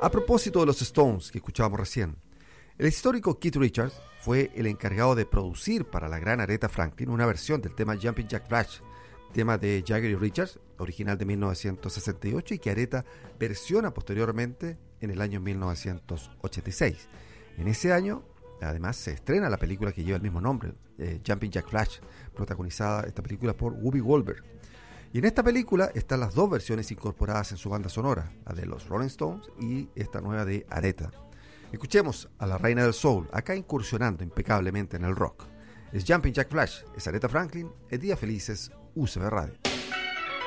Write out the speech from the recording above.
A propósito de los Stones que escuchábamos recién, el histórico Keith Richards fue el encargado de producir para la gran Aretha Franklin una versión del tema Jumping Jack Flash, tema de Jagger y Richards, original de 1968 y que Aretha versiona posteriormente en el año 1986. En ese año, además, se estrena la película que lleva el mismo nombre, Jumping Jack Flash, protagonizada esta película por Whoopi Goldberg. Y en esta película están las dos versiones incorporadas en su banda sonora, la de los Rolling Stones y esta nueva de Aretha. Escuchemos a la reina del soul, acá incursionando impecablemente en el rock. Es Jumping Jack Flash, es Aretha Franklin, es Días Felices, UCB Radio.